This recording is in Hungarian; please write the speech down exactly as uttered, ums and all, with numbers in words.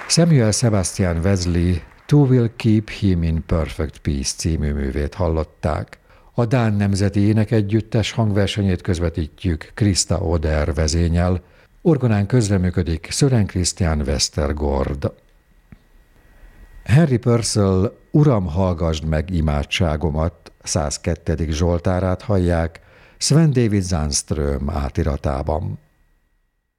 Samuel Sebastian Wesley Two Will Keep Him in Perfect Peace című művét hallották. A Dán Nemzeti Énekegyüttes hangversenyét közvetítjük Krista Oder vezénnyel. Orgonán közreműködik Sören Christian Westergaard. Henry Purcell Uram, hallgasd meg imádságomat száz kettő. Zsoltárát hallják Sven David Zandström átiratában.